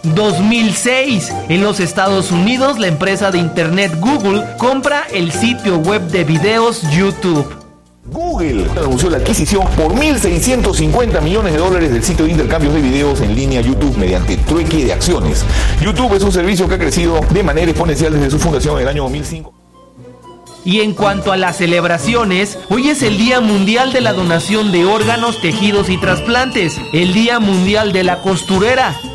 2006. En los Estados Unidos, la empresa de internet Google compra el sitio web de videos YouTube. Google anunció la adquisición por $1.650 millones del sitio de intercambios de videos en línea YouTube mediante trueque de acciones. YouTube es un servicio que ha crecido de manera exponencial desde su fundación en el año 2005. Y en cuanto a las celebraciones, hoy es el Día Mundial de la Donación de Órganos, Tejidos y Trasplantes, el Día Mundial de la Costurera,